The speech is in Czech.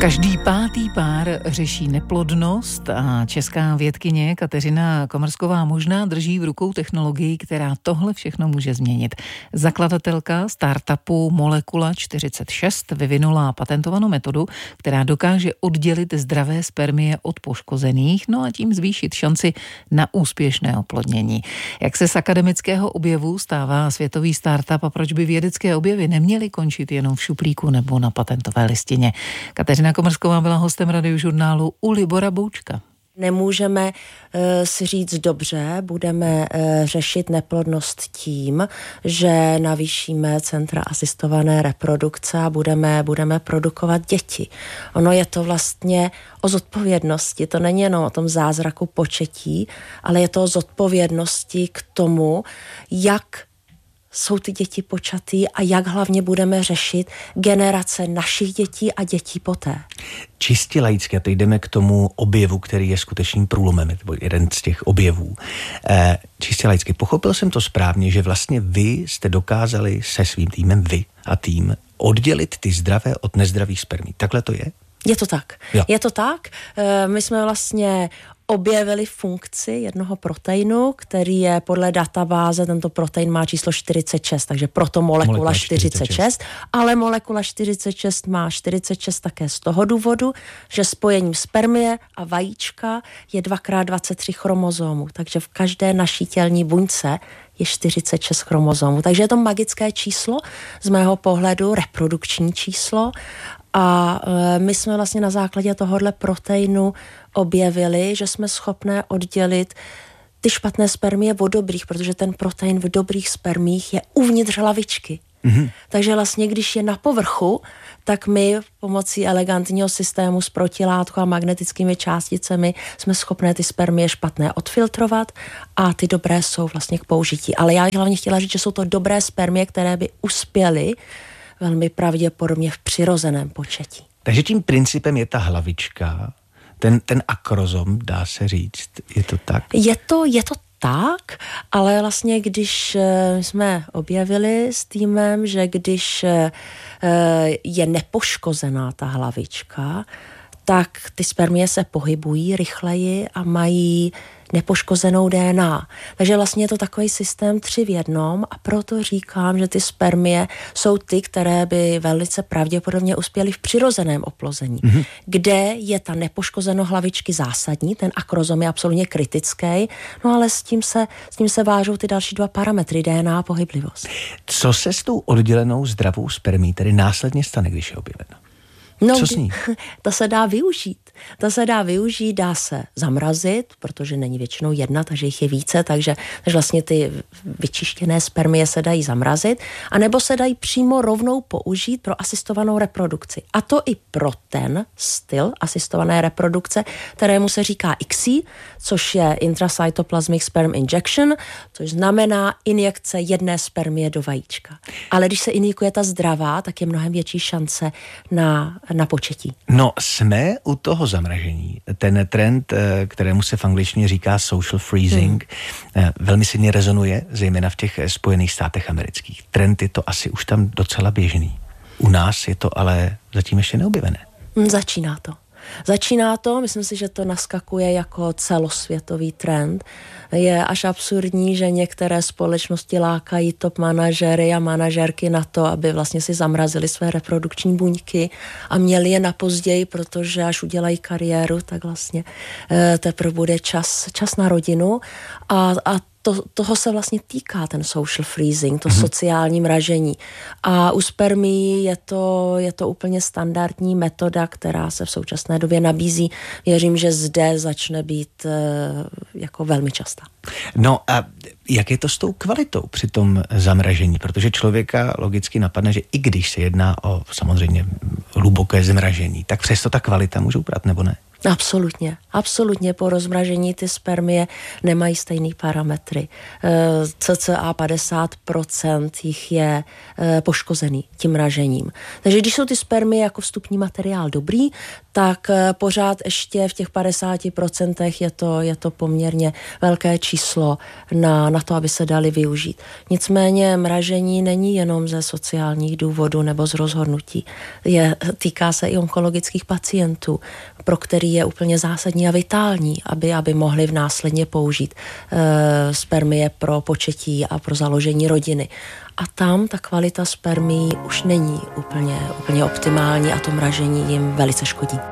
Každý pátý pár řeší neplodnost a česká vědkyně Kateřina Komrsková možná drží v rukou technologii, která tohle všechno může změnit. Zakladatelka startupu Molekula 46 vyvinula patentovanou metodu, která dokáže oddělit zdravé spermie od poškozených, no a tím zvýšit šanci na úspěšné oplodnění. Jak se z akademického objevu stává světový startup a proč by vědecké objevy neměly končit jenom v šuplíku nebo na patentové listině? Kateřina Komrsková byla hostem Radiožurnálu u Libora Boučka. Nemůžeme si říct dobře, budeme řešit neplodnost tím, že navýšíme centra asistované reprodukce a budeme produkovat děti. Ono je to vlastně o zodpovědnosti, to není jenom o tom zázraku početí, ale je to o zodpovědnosti k tomu, jak jsou ty děti počatý a jak hlavně budeme řešit generace našich dětí a dětí poté. Čistě laicky, a teď jdeme k tomu objevu, který je skutečným průlomem, nebo jeden z těch objevů. Čistě laicky, pochopil jsem to správně, že vlastně vy jste dokázali se svým týmem, vy a tým, oddělit ty zdravé od nezdravých spermí. Takhle to je? Je to tak. Jo. Je to tak. My jsme vlastně objevili funkci jednoho proteinu, který je podle databáze, tento protein má číslo 46, takže proto molekula 46, ale molekula 46 má 46 také z toho důvodu, že spojením spermie a vajíčka je 2x23 chromozomů, takže v každé naší tělní buňce je 46 chromozomů. Takže je to magické číslo, z mého pohledu reprodukční číslo. A my jsme vlastně na základě tohohle proteinu objevili, že jsme schopné oddělit ty špatné spermie od dobrých, protože ten protein v dobrých spermích je uvnitř hlavičky. Mm-hmm. Takže vlastně, když je na povrchu, tak my pomocí elegantního systému s protilátkou a magnetickými částicemi jsme schopné ty spermie špatné odfiltrovat a ty dobré jsou vlastně k použití. Ale já bych hlavně chtěla říct, že jsou to dobré spermie, které by uspěly velmi pravděpodobně v přirozeném početí. Takže tím principem je ta hlavička, ten akrozom, dá se říct, je to tak? Je to tak, ale vlastně když jsme objevili s týmem, že když je nepoškozená ta hlavička, tak ty spermie se pohybují rychleji a mají nepoškozenou DNA. Takže vlastně je to takový systém 3 v 1 a proto říkám, že ty spermie jsou ty, které by velice pravděpodobně uspěly v přirozeném oplození. Mm-hmm. Kde je ta nepoškozenost hlavičky zásadní, ten akrozom je absolutně kritický, no ale s tím se vážou ty další 2 parametry, DNA a pohyblivost. Co se s tou oddělenou zdravou spermí tedy následně stane, když je objevena? No, co s ní? To se dá využít. Dá se zamrazit, protože není většinou jedna, takže jich je více, takže vlastně ty vyčištěné spermie se dají zamrazit, anebo se dají přímo rovnou použít pro asistovanou reprodukci. A to i pro ten styl asistované reprodukce, kterému se říká ICSI, což je Intracytoplasmic Sperm Injection, což znamená injekce jedné spermie do vajíčka. Ale když se injikuje ta zdravá, tak je mnohem větší šance na početí. No, jsme u toho zamražení. Ten trend, kterému se v angličtině říká social freezing, velmi silně rezonuje, zejména v těch Spojených státech amerických. Trend je to asi už tam docela běžný. U nás je to ale zatím ještě neobjevené. Začíná to, myslím si, že to naskakuje jako celosvětový trend. Je až absurdní, že některé společnosti lákají top manažery a manažerky na to, aby vlastně si zamrazili své reprodukční buňky a měli je na později, protože až udělají kariéru, tak vlastně teprve bude čas na rodinu a toho se vlastně týká ten social freezing, to sociální mražení. A u spermií je to úplně standardní metoda, která se v současné době nabízí. Věřím, že zde začne být jako velmi častá. No a jak je to s tou kvalitou při tom zamražení? Protože člověka logicky napadne, že i když se jedná o samozřejmě hluboké zmražení, tak přesto ta kvalita může uprat, nebo ne? Absolutně po rozmražení ty spermie nemají stejný parametry. Cca 50% jich je poškozený tím mražením. Takže když jsou ty spermie jako vstupní materiál dobrý, tak pořád ještě v těch 50% je to poměrně velké číslo na to, aby se dali využít. Nicméně mražení není jenom ze sociálních důvodů nebo z rozhodnutí. Týká se i onkologických pacientů, pro který je úplně zásadní a vitální, aby mohli následně použít spermie pro početí a pro založení rodiny. A tam ta kvalita spermií už není úplně optimální a to mražení jim velice škodí.